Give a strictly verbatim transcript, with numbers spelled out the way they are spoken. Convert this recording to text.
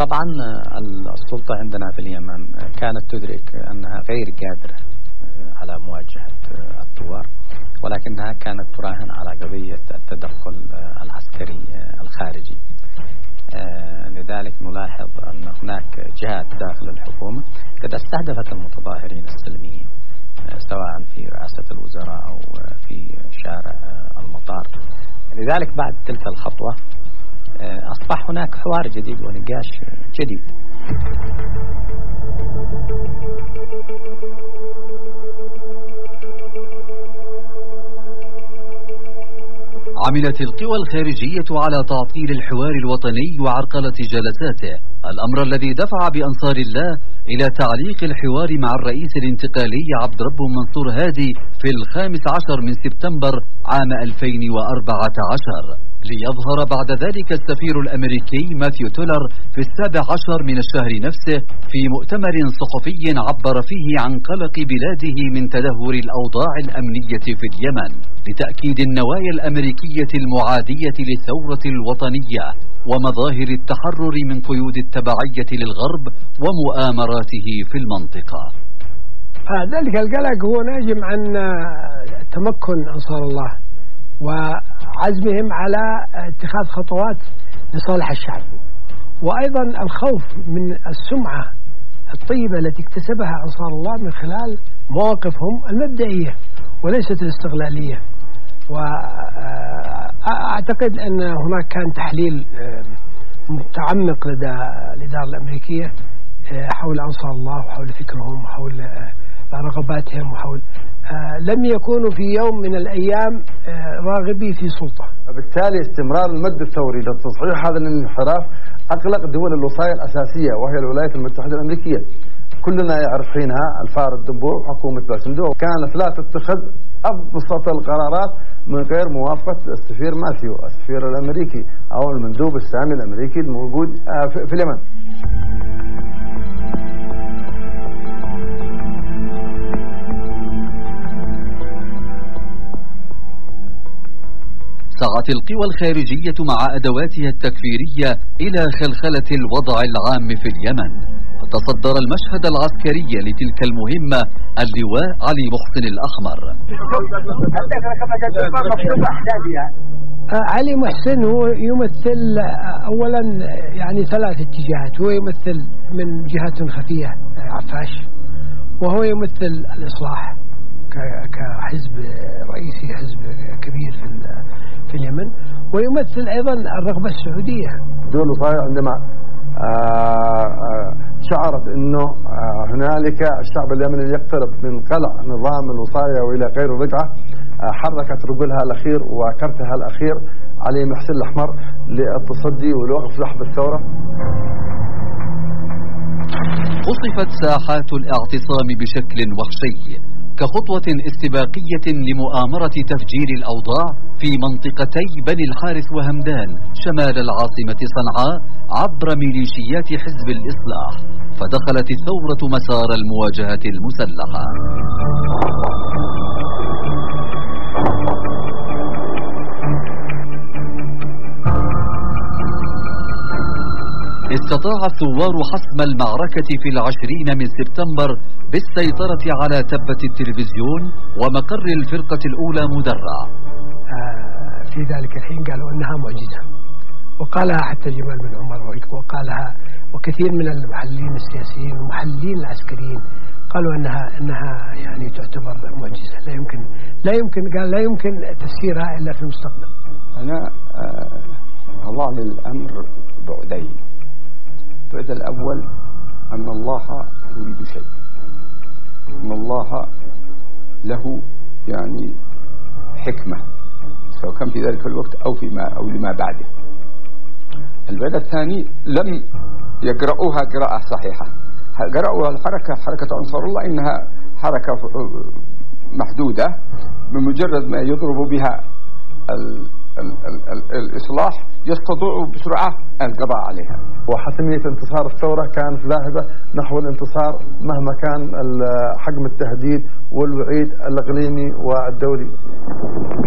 طبعا السلطة عندنا في اليمن كانت تدرك أنها غير قادرة على مواجهة الثوار، ولكنها كانت تراهن على قضية التدخل العسكري الخارجي. لذلك نلاحظ أن هناك جهات داخل الحكومة قد استهدفت المتظاهرين السلميين، سواء في رئاسة الوزراء أو في شارع المطار. لذلك بعد تلك الخطوة أصبح هناك حوار جديد ونقاش جديد. عملت القوى الخارجية على تعطيل الحوار الوطني وعرقلة جلساته، الأمر الذي دفع بأنصار الله إلى تعليق الحوار مع الرئيس الانتقالي عبد رب منصور هادي في الخامس عشر من سبتمبر عام ألفين وأربعة عشر، ليظهر بعد ذلك السفير الأمريكي ماثيو تولر في السابع عشر من الشهر نفسه في مؤتمر صحفي عبر فيه عن قلق بلاده من تدهور الأوضاع الأمنية في اليمن، لتأكيد النوايا الأمريكية المعادية للثورة الوطنية ومظاهر التحرر من قيود التبعية للغرب ومؤامراته في المنطقة. ذلك القلق هو ناجم عن تمكن أنصار الله وعزمهم على اتخاذ خطوات لصالح الشعب، وأيضا الخوف من السمعة الطيبة التي اكتسبها أنصار الله من خلال مواقفهم المبدئية وليست الاستغلالية. وأعتقد أن هناك كان تحليل متعمق لدى الإدارة الأمريكية حول أنصار الله وحول فكرهم وحول رغباتهم وحول لم يكونوا في يوم من الأيام راغبي في سلطة. وبالتالي استمرار المد الثوري لتصحيح هذا الانحراف أقلق دول الوصاية الأساسية وهي الولايات المتحدة الأمريكية. كلنا يعرف حينها الفار الدبور وحكومة باسندو كانت لا تتخذ أبسط القرارات من غير موافقة السفير ماثيو السفير الأمريكي أو المندوب السامي الأمريكي الموجود في اليمن. سعت القوى الخارجية مع أدواتها التكفيرية إلى خلخلة الوضع العام في اليمن، وتصدر المشهد العسكري لتلك المهمة اللواء علي محسن الأحمر. علي محسن هو يمثل أولا يعني ثلاث اتجاهات، هو يمثل من جهة خفية عفاش، وهو يمثل الإصلاح كحزب رئيسي، حزب كبير في في اليمن، ويمثل أيضا الرغبة السعودية. دول الوصاية عندما شعرت أنه هنالك الشعب اليمني يقترب من قلع نظام الوصاية وإلى غير الرجعة، حركت رجلها الأخير وكرتها الأخير علي محسن الأحمر للتصدي والوقف لحظ الثورة. وصفت ساحات الاعتصام بشكل وحشي كخطوة استباقية لمؤامرة تفجير الأوضاع في منطقتي بني الحارث وهمدان شمال العاصمة صنعاء عبر ميليشيات حزب الإصلاح، فدخلت الثورة مسار المواجهة المسلحة. استطاع الثوار حسم المعركة في العشرين من سبتمبر بالسيطرة على تبة التلفزيون ومقر الفرقة الأولى مدرع. في ذلك الحين قالوا أنها معجزة، وقالها حتى جمال بن عمر، وقالها وكثير من المحللين السياسيين والمحللين العسكريين قالوا أنها أنها يعني تعتبر معجزة لا يمكن لا يمكن قال لا يمكن تفسيرها إلا في المستقبل. أنا أضع للأمر بعدين. البعد الأول أن الله يريد شيء، أن الله له يعني حكمة سواء كان في ذلك الوقت أو فيما أو لما بعده. البعد الثاني لم يقرأوها قراءة صحيحة، قرأوها الحركة حركة أنصار الله إنها حركة محدودة، بمجرد ما يضرب بها ال ال ال ال الإصلاح يستطيع بسرعة القضاء عليها. وحتمية انتصار الثورة كانت ذاهبة نحو الانتصار مهما كان حجم التهديد والوعيد الإقليمي والدولي.